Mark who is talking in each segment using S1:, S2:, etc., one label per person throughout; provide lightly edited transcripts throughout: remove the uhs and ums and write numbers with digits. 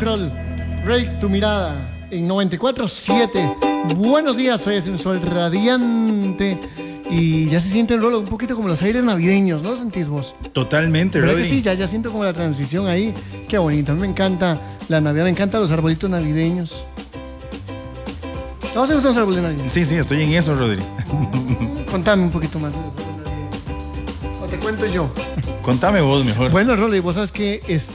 S1: Kroll. Rake, tu mirada en 94.7. Buenos días, hoy es un sol radiante. Y ya se siente el rolo un poquito como los aires navideños, ¿no lo sentís vos?
S2: Totalmente,
S1: ¿verdad
S2: Rodri?
S1: que sí? Ya siento como la transición ahí. Qué bonito, a mí me encanta la Navidad, me encantan los arbolitos navideños. ¿Vamos a usar los árboles navideños?
S2: Sí, estoy en eso, Rodri.
S1: Contame un poquito más de los árboles navideños. O te cuento yo.
S2: Contame vos mejor.
S1: Bueno, Rolo, vos sabes que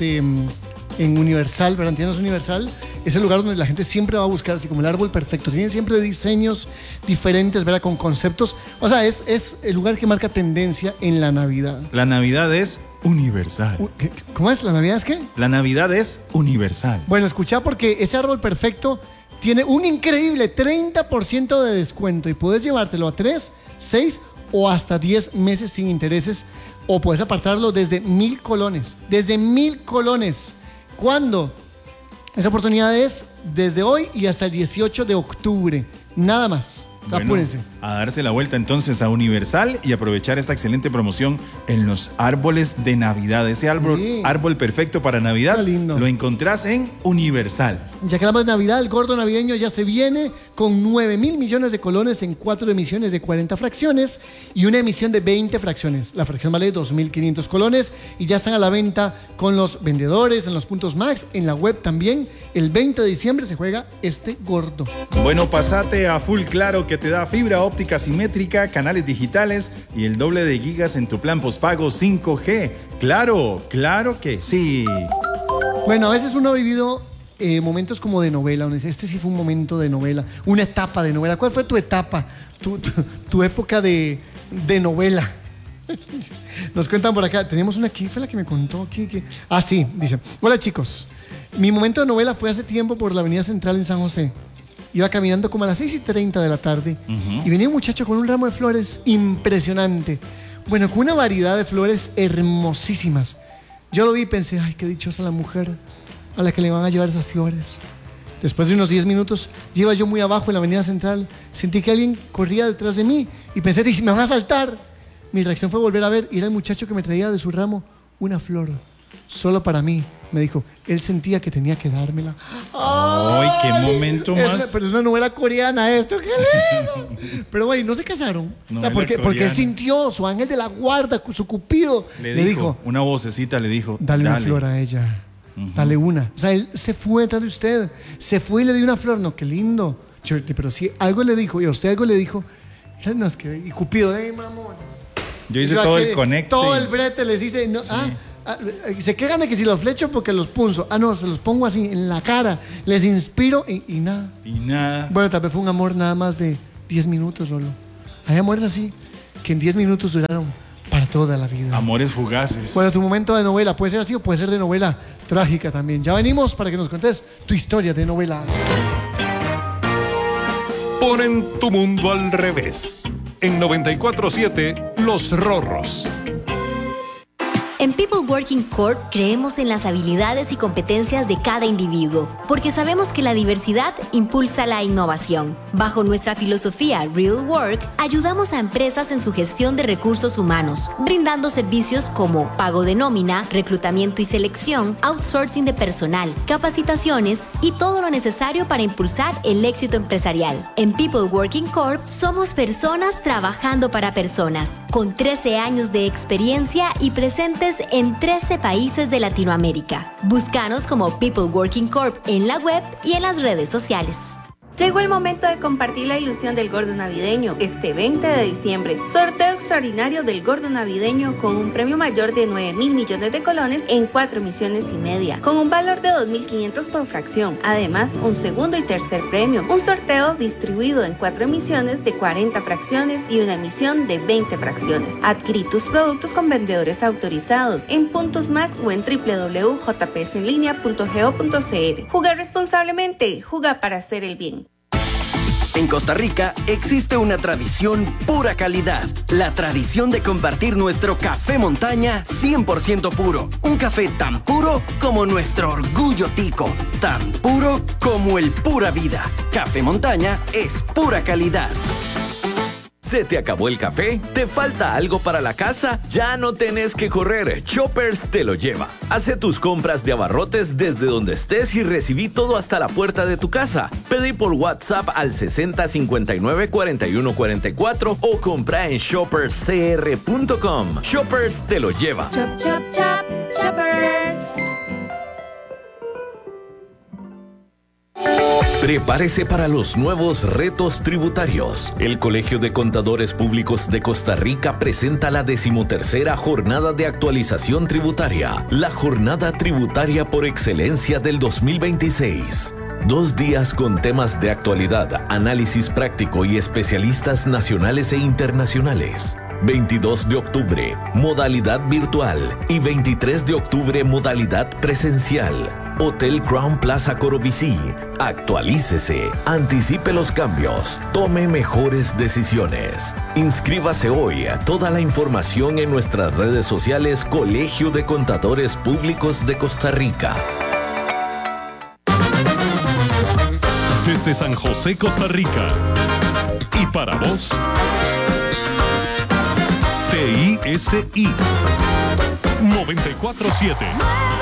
S1: en Universal, ¿verdad? ¿Entiendes? Universal es el lugar donde la gente siempre va a buscar, así como el árbol perfecto. Tienen siempre diseños diferentes, ¿verdad? Con conceptos. O sea, es el lugar que marca tendencia en la Navidad.
S2: La Navidad es universal.
S1: ¿Cómo es? ¿La Navidad es qué?
S2: La Navidad es universal.
S1: Bueno, escucha, porque ese árbol perfecto tiene un increíble 30% de descuento y puedes llevártelo a 3, 6 o hasta 10 meses sin intereses, o puedes apartarlo desde 1,000 colones. Desde 1,000 colones. ¿Cuándo? Esa oportunidad es desde hoy y hasta el 18 de octubre. Nada más.
S2: Bueno,
S1: apúrense.
S2: a darse la vuelta entonces a Universal y aprovechar esta excelente promoción en los árboles de Navidad. Ese árbol perfecto para Navidad lo encontrás en Universal.
S1: Ya que hablamos de Navidad, el gordo navideño ya se viene con 9,000 millones de colones en 4 emisiones de 40 fracciones y una emisión de 20 fracciones. La fracción vale 2,500 colones y ya están a la venta con los vendedores, en los puntos Max, en la web también. El 20 de diciembre se juega este gordo.
S2: Bueno, pasate a Full Claro, que te da fibra óptica simétrica, canales digitales y el doble de gigas en tu plan postpago 5G. Claro, claro que sí.
S1: Bueno, a veces uno ha vivido momentos como de novela. Uno dice, este sí fue un momento de novela, una etapa de novela. ¿Cuál fue tu etapa, tu época de novela? Nos cuentan por acá. Teníamos una aquí, fue la que me contó. Ah, sí, dice: hola chicos, mi momento de novela fue hace tiempo por la avenida Central en San José. Iba caminando como a las 6:30 de la tarde y venía un muchacho con un ramo de flores impresionante. Bueno, con una variedad de flores hermosísimas. Yo lo vi y pensé, ay, qué dichosa la mujer a la que le van a llevar esas flores. Después de unos 10 minutos, iba yo muy abajo en la avenida Central, sentí que alguien corría detrás de mí y pensé, si me van a asaltar. Mi reacción fue volver a ver y era el muchacho que me traía de su ramo una flor, solo para mí. Me dijo, él sentía que tenía que dármela.
S2: ¡Ay, qué momento más!
S1: Pero es una novela coreana esto, qué lindo. Pero güey, no se casaron. O sea, porque él sintió, su ángel de la guarda, su cupido, le dijo,
S2: una vocecita le dijo,
S1: dale una flor a ella. Dale una. O sea, él se fue detrás de usted. Se fue y le dio una flor. No, qué lindo. Pero si algo le dijo y a usted algo le dijo, no, es que, y Cupido, mamones.
S2: Yo hice todo el conecte.
S1: Todo el brete les dice, no, sí. Se quejan de que si los flecho porque los punzo. No, se los pongo así en la cara. Les inspiro y nada.
S2: Y nada.
S1: Bueno, tal vez fue un amor nada más de 10 minutos, Lolo. Hay amores así que en 10 minutos duraron para toda la vida.
S2: Amores fugaces.
S1: Bueno, tu momento de novela puede ser así o puede ser de novela trágica también. Ya venimos para que nos contes tu historia de novela.
S3: Ponen tu mundo al revés. En 94.7, Los Rorros.
S4: En People Working Corp creemos en las habilidades y competencias de cada individuo, porque sabemos que la diversidad impulsa la innovación. Bajo nuestra filosofía Real Work, ayudamos a empresas en su gestión de recursos humanos, brindando servicios como pago de nómina, reclutamiento y selección, outsourcing de personal, capacitaciones y todo lo necesario para impulsar el éxito empresarial. En People Working Corp somos personas trabajando para personas, con 13 años de experiencia y presentes en 13 países de Latinoamérica. Búscanos como People Working Corp en la web y en las redes sociales.
S5: Llegó el momento de compartir la ilusión del gordo navideño este 20 de diciembre. Sorteo extraordinario del gordo navideño con un premio mayor de 9,000 millones de colones en 4 emisiones y media, con un valor de 2,500 por fracción. Además, un segundo y tercer premio. Un sorteo distribuido en 4 emisiones de 40 fracciones y una emisión de 20 fracciones. Adquirí tus productos con vendedores autorizados en Puntos Max o en www.jpsenlinea.go.cr. Jugar responsablemente, juega para hacer el bien.
S6: En Costa Rica existe una tradición pura calidad. La tradición de compartir nuestro café montaña 100% puro. Un café tan puro como nuestro orgullo tico. Tan puro como el pura vida. Café montaña es pura calidad.
S7: ¿Se te acabó el café? ¿Te falta algo para la casa? Ya no tenés que correr. Shoppers te lo lleva. Hace tus compras de abarrotes desde donde estés y recibí todo hasta la puerta de tu casa. Pedí por WhatsApp al 60 59 41 44 o compra en shopperscr.com. Shoppers te lo lleva.
S5: Chop, chop, chop, Shoppers.
S7: Prepárese para los nuevos retos tributarios. El Colegio de Contadores Públicos de Costa Rica presenta la 13ª Jornada de Actualización Tributaria, la jornada tributaria por excelencia del 2026. 2 días con temas de actualidad, análisis práctico y especialistas nacionales e internacionales. 22 de octubre, modalidad virtual y 23 de octubre, modalidad presencial. Hotel Crown Plaza Corobicí. Actualícese, anticipe los cambios, tome mejores decisiones. Inscríbase hoy. Toda la información en nuestras redes sociales Colegio de Contadores Públicos de Costa Rica.
S3: Desde San José, Costa Rica. Y para vos, TISI 94.7.